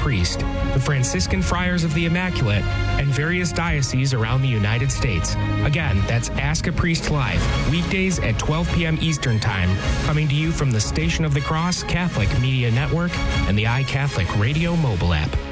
Priest, the Franciscan Friars of the Immaculate, and various dioceses around the United States. Again, that's Ask a Priest Live, weekdays at 12 p.m. Eastern Time, coming to you from the Station of the Cross Catholic Media Network and the iCatholic Radio mobile app.